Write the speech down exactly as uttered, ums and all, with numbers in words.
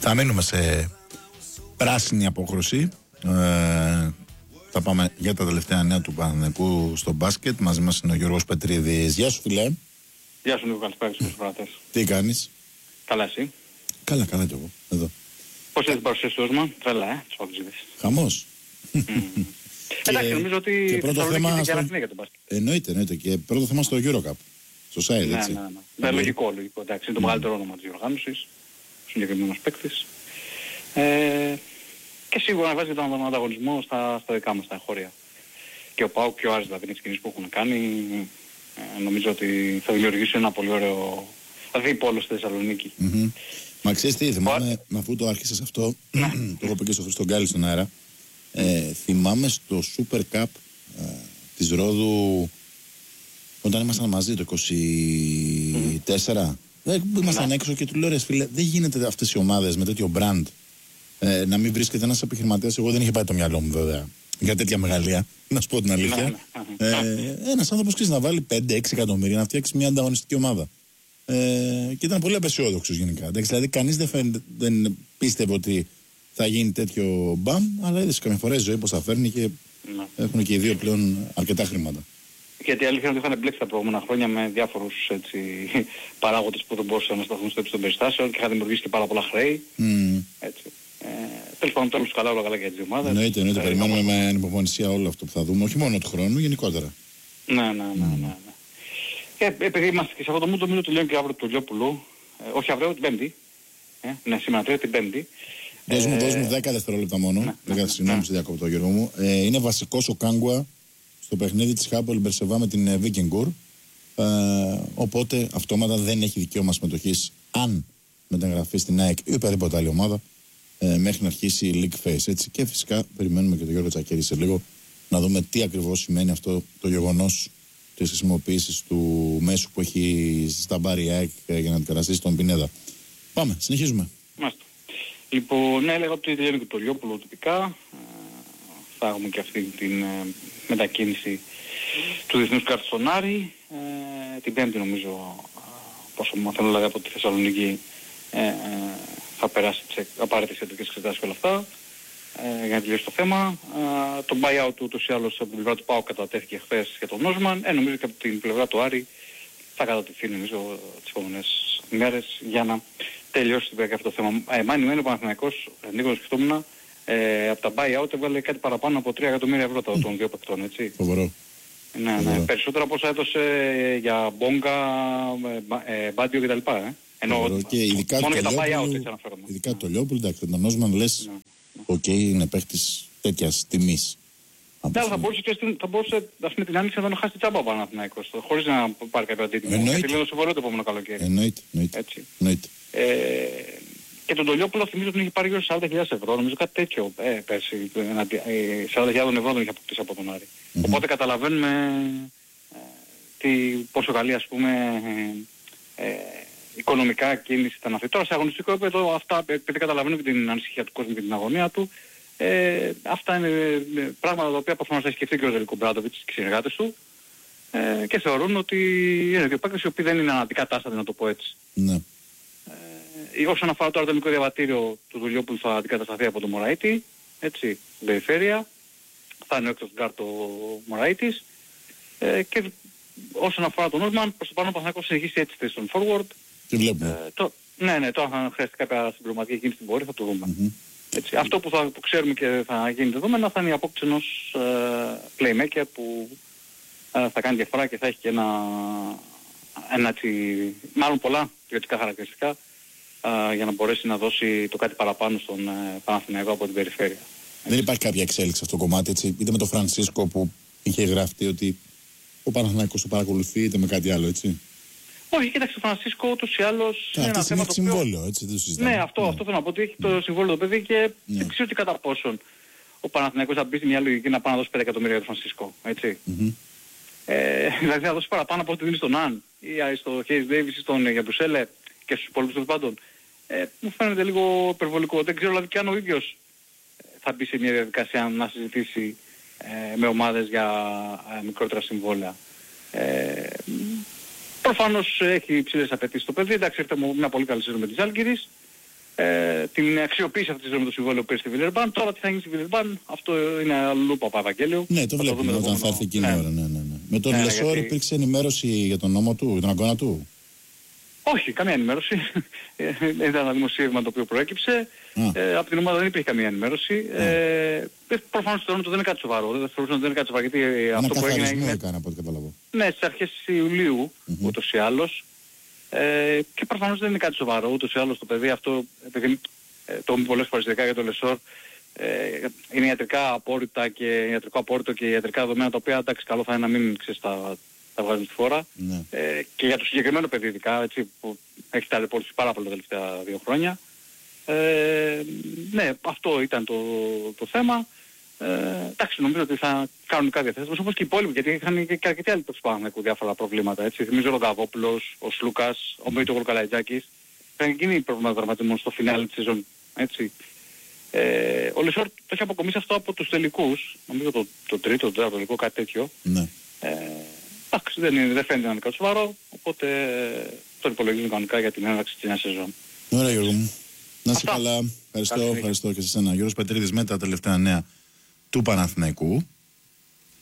Θα μείνουμε σε πράσινη απόκρουση. Ε, θα πάμε για τα τελευταία νέα του Παναθηναϊκού στο μπάσκετ. Μαζί μας είναι ο Γιώργος Πετρίδης. Γεια σου, φιλέ. Γεια σου, Νίκο, καλησπέρα στους φράτες. Τι κάνεις? Καλά, εσύ? Καλά, καλά κι εγώ. Εδώ. Πώς είναι την παρουσίαση του Όσμαν? Τρέλα, ε, τους παγκοσμίδες. Χαμός. Mm. Εντάξει, νομίζω ότι και πρώτο θέμα είναι στο... για τον μπάσκετ. Εννοείται, εννοείται. Και πρώτο θέμα στο EuroCup. Στο site, ναι, έτσι. Ναι, ναι, ναι. Λογικό, λογικό. Εντάξει, είναι το mm. μεγαλύτερο όνομα της διοργάνωσης. Συγκεκριμένος παίκτης. Ε, και σίγουρα να βάζει τον ανταγωνισμό στα, στα δικά μας τα εγχώρια. Και ο ΠΑΟΚ και ο Άρης, δηλαδή, τις κινήσεις που έχουν κάνει, ε, νομίζω ότι θα δημιουργήσει ένα πολύ ωραίο δίπολο στη Θεσσαλονίκη. Mm-hmm. Μα ξέρεις τι, θυμάμαι, αφού το άρχισες αυτό, το έχω πει και στο Χρήστο Γκάλη στον αέρα, ε, θυμάμαι στο Super Cup ε, της Ρόδου, όταν ήμασταν μαζί το είκοσι τέσσερα, mm. ήμασταν έξω και του λέω ρε φίλε, δεν γίνεται αυτές οι ομάδες με τέτοιο brand ε, να μην βρίσκεται ένας επιχειρηματίας. Εγώ δεν είχε πάει το μυαλό μου βέβαια για τέτοια μεγαλεία, να σου πω την αλήθεια. ε, ένας άνθρωπος ξέρεις να βάλει πέντε έξι εκατομμύρια να φτιάξει μια ανταγωνιστική ομάδα. Ε, και ήταν πολύ απεσιόδοξος γενικά. Εντάξει, δηλαδή κανείς δεν, φαίνεται, δεν πίστευε ότι θα γίνει τέτοιο μπαμ, αλλά είδες καμιά φορά η ζωή πως θα φέρνει και ναι. Έχουν και οι δύο πλέον αρκετά χρήματα. Γιατί η αλήθεια είναι ότι είχαν μπλέξει τα προηγούμενα χρόνια με διάφορους έτσι, παράγοντες που δεν μπορούσαν να σταθούν στο ύψος των περιστάσεων και είχαν δημιουργήσει και πάρα πολλά χρέη. Mm. Έτσι. Ε, τέλος πάντων, τέλος καλά, όλα καλά για τις δύο ομάδες. Εννοείται, εννοείται. Περιμένουμε με ανυπομονησία όλο αυτό που θα δούμε, όχι μόνο του χρόνου, γενικότερα. Ναι, ναι, ναι. ναι, ναι. Και επειδή είμαστε και σε αυτό το μούτο, νομίζω τελειώνει και αύριο του Λιόπουλου. Ε, όχι αύριο, την Πέμπτη. Ε, ναι, σήμερα τρία, την Πέμπτη. Δώσ' μου, ε, δώσ' μου δέκα δευτερόλεπτα μόνο. Ναι, δέκα, ναι, συγγνώμη, ναι. σε διακόπτω, Γιώργο μου. Ε, είναι βασικός ο Κάγκουα στο παιχνίδι της Χάπολ Μπερσεβά με την Βίκινγκουρ. Ε, οπότε αυτόματα δεν έχει δικαίωμα συμμετοχής αν μεταγραφεί στην ΑΕΚ ή οποιαδήποτε άλλη ομάδα ε, μέχρι να αρχίσει η League Phase. Έτσι. Και φυσικά περιμένουμε και τον Γιώργο Τσακέρη σε λίγο να δούμε τι ακριβώς σημαίνει αυτό το γεγονός της χρησιμοποίησης του μέσου που έχει στα μπάρι η ΑΕΚ για να αντικαταστήσει τον Πινέδα. Πάμε, συνεχίζουμε. Μάλιστα. Λοιπόν, ναι, έλεγα ότι τελειώνει και το Λιόπουλο τοπικά. Θα έχουμε και αυτή την ε, μετακίνηση του Διεθνούς Κάρτου στον Άρη. Ε, την Πέμπτη νομίζω, πόσο μαθαίνω δηλαδή από τη Θεσσαλονίκη, ε, ε, θα περάσει τις απαραίτητες ιατρικές εξετάσεις και όλα αυτά. Ε, για να τελειώσει το θέμα. Ε, το buyout του ούτως ή άλλως από την πλευρά του ΠΑΟ κατατέθηκε χθες για τον Όσμαν. Ε, νομίζω και από την πλευρά του Άρη θα κατατεθεί νομίζω τις επόμενες μέρες για να τελειώσει την αυτό το θέμα. Ε, μάνι ο Παναθηναϊκός, Νίκο, σκεφτόμουν, ε, από τα buyout έβγαλε κάτι παραπάνω από τρία εκατομμύρια ευρώ των mm. δύο παικτών, έτσι. Φοβερό. Ναι, ναι. Φοβερό. Περισσότερα από όσα έδωσε για Μπόγκα, ε, Μπάντιο κτλ. Ε. Ενώ και ειδικά μόνο για τα buyout έτσι αναφέρομαι. Ειδικά το Λιόπουλο, εντάξει, τον Όσμαν λες, οκ, okay, είναι παίχτης τέτοιας τιμής. Ναι, αλλά θα μπορούσε, και στην, θα μπορούσε ας πούμε, την άνοιξη να τον χάσει τσάμπα ο Παναθηναϊκός, χωρίς να πάρει κάποιο αντίτιμο. Γιατί λέει το συμβολό το επόμενο καλοκαίρι. Εννοείται, εννοείται. Έτσι. εννοείται. Ε, και τον Τολιόπουλο θυμίζω ότι είχε πάρει γύρω σαράντα χιλιάδες ευρώ, νομίζω κάτι τέτοιο ε, πέρσι, σαράντα χιλιάδες ευρώ τον είχε αποκτήσει από τον Άρη. Mm-hmm. Οπότε καταλαβαίνουμε ε, τι, πόσο καλή ας πούμε ε, ε, οικονομικά κίνηση ήταν αυτή. Τώρα σε αγωνιστικό επίπεδο αυτά, επειδή καταλαβαίνω και την ανησυχία του κόσμου και την αγωνία του, ε, αυτά είναι ε, πράγματα τα οποία προφανώς θα έχει σκεφτεί και ο Ζελικό Μπράντοβιτς και οι συνεργάτες του ε, και θεωρούν ότι είναι δύο παίκτες οι οποίοι δεν είναι αναντικατάστατοι, να το πω έτσι. Ναι. Ε, όσον αφορά το αρτελικό διαβατήριο του Δουλειόπουλου θα αντικατασταθεί από τον Μωραΐτη, έτσι, στην περιφέρεια, θα είναι ο έκτος γκάρτ ο Μωραΐτης ε, και όσον αφορά τον Όσμαν, προς το παρόν ο Παναθηναϊκός συνεχίσει έτσι στον forward. Τι βλέπουμε. Ε, το, ναι, ναι, τώρα θα χρειαστεί κάποια συμπληρωματική κίνηση στην πορεία, θα το δούμε. Mm-hmm. Έτσι, αυτό που, θα, που ξέρουμε και θα γίνει δεδομένα θα είναι η απόκτηση ενός ε, playmaker που ε, θα κάνει διαφορά και θα έχει και ένα, ένα έτσι, μάλλον πολλά ποιοτικά χαρακτηριστικά ε, για να μπορέσει να δώσει το κάτι παραπάνω στον ε, Παναθηναϊκό από την περιφέρεια. Έτσι. Δεν υπάρχει κάποια εξέλιξη σε αυτό το κομμάτι, έτσι, είτε με τον Φρανσίσκο που είχε γραφτεί ότι ο Παναθηναϊκός το παρακολουθεί, είτε με κάτι άλλο, έτσι. Όχι, κοίταξε, ο Φρανσίσκο ούτως ή άλλως είναι ένα θέμα το οποίο... συμβόλαιο, έτσι, δεν το συζητάμε. Ναι, αυτό, ναι. αυτό θέλω να πω ότι έχει το συμβόλαιο το παιδί και ναι. δεν ξέρω τι κατά πόσον ο Παναθηναϊκός θα μπει στη μια λογική να πάει να δώσει πέντε εκατομμύρια για τον Φρανσίσκο, έτσι. Mm-hmm. Ε, δηλαδή θα δώσει παραπάνω από ό,τι δίνει στον Αν ή στο Χέις Ντέιβις ή στον Γιαμπρουσέλε και στους υπόλοιπους των πάντων. Ε, μου φαίνεται λίγο υπερβολικό. Δεν ξέρω δηλαδή και αν ο ίδιος θα μπει σε μια διαδικασία να συζητήσει ε, με ομάδες για ε, μικρότερα συμβόλαια. Ε, προφανώς έχει υψηλές απαιτήσεις το παιδί. Εντάξει, έρχεται με μια πολύ καλή σεζόν με τις Ζάλγκιρις. ε, την αξιοποίηση αυτή τη ζωή με το συμβόλαιο που πήρε στη Βιλερμπάν. Τώρα τι θα γίνει στη Βιλερμπάν, αυτό είναι αλλού Παπα-Ευαγγέλιο. Ναι, το βλέπουμε όταν θα έρθει εκείνη η ώρα. Ναι, ναι, ναι. Με τον ναι, Λεσόρ γιατί... υπήρξε ενημέρωση για τον νόμο του, για τον αγώνα του. Όχι, καμία ενημέρωση. Ήταν ένα δημοσίευμα το οποίο προέκυψε. Ε, από την ομάδα δεν υπήρχε καμία ενημέρωση. Ε, προφανώς θεωρούν ότι δεν είναι κάτι σοβαρό. Δεν θεωρούν ότι δεν είναι κάτι σοβαρό. Γιατί ένα αυτό που έγινε. Ένα έκανε από ό,τι καταλαβαίνω. Ναι, στις αρχές Ιουλίου mm-hmm. ούτως ή άλλως. Ε, και προφανώς δεν είναι κάτι σοβαρό. Ούτως ή άλλως το παιδί αυτό, επειδή ε, το έχουμε πολλές φορές για το Λεσόρ, ε, είναι ιατρικά απόρριτα και ιατρικό απόρριτο και ιατρικά δεδομένα τα οποία εντάξει καλό θα είναι να μην ξέρεις τα. Τα βγάζουν τη φόρα ναι. ε, και για το συγκεκριμένο παιδί ειδικά έτσι, που έχει ταλαιπωρήσει πάρα πολύ τα τελευταία δύο χρόνια. Ε, ναι, αυτό ήταν το, το θέμα. Ε, εντάξει, νομίζω ότι θα κάνουν κάτι διαθέσιμος όπως και οι υπόλοιποι, γιατί είχαν και αρκετοί άλλοι που πάνω έχουν διάφορα προβλήματα. Έτσι. Θυμίζω ο Ρογκαβόπουλος, ο Σλούκας, ο Μίτο Γολκαλαϊτζάκης. Είχαν γίνει προβλήματα τραυματισμού στο φινάλε της σεζόν. Έτσι. Ε, ο Λεσόρ το έχει αποκομίσει αυτό από τους τελικούς, νομίζω το, το τρίτο, το τέταρτο τελικό, κάτι τέτοιο. Ναι. Ε, εντάξει, δεν, είναι, δεν φαίνεται να είναι κάτι σοβαρό, οπότε τον υπολογίζουν κανονικά για την έναρξη της νέας σεζόν. Ωραία Γιώργο μου. Να είσαι καλά. Ευχαριστώ, ευχαριστώ και σε εσένα. Γιώργος Πετρίδης με τα τελευταία νέα του Παναθηναϊκού.